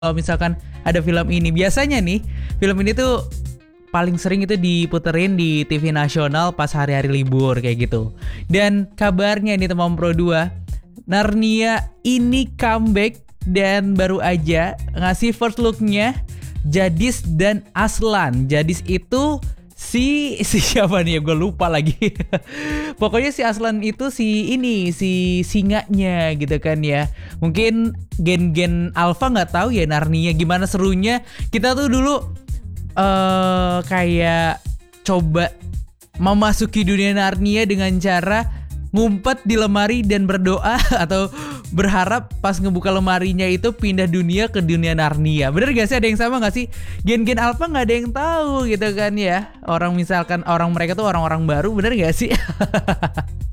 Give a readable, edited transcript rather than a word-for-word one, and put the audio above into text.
kalau misalkan ada film ini. Biasanya nih, film ini tuh paling sering itu diputerin di TV nasional pas hari-hari libur kayak gitu. Dan kabarnya nih teman Pro 2, Narnia ini comeback dan baru aja ngasih first look-nya Jadis dan Aslan. Jadis itu si siapa nih ya, gue lupa lagi. Pokoknya si Aslan itu si singanya gitu kan ya. Mungkin gen-gen alpha nggak tahu ya Narnia gimana serunya. Kita tuh dulu kayak coba memasuki dunia Narnia dengan cara ngumpet di lemari dan berdoa atau berharap pas ngebuka lemarinya itu pindah dunia ke dunia Narnia. Bener gak sih, ada yang sama gak sih? Gen-gen alpha gak ada yang tahu gitu kan ya. Orang misalkan orang mereka tuh orang-orang baru, bener gak sih?